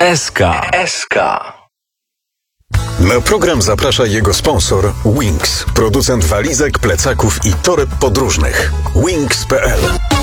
SK. Na program zaprasza jego sponsor Wings, producent walizek, plecaków i toreb podróżnych. Wings.pl